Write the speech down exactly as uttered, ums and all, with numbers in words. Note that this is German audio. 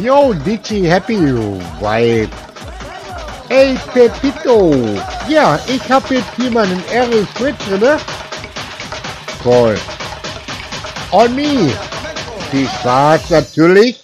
Yo, Digi Happy Vibe. Ey, Pepito. Ja, ich habe jetzt hier meinen R S Switch drin. Voll. On me. Die Spaß natürlich.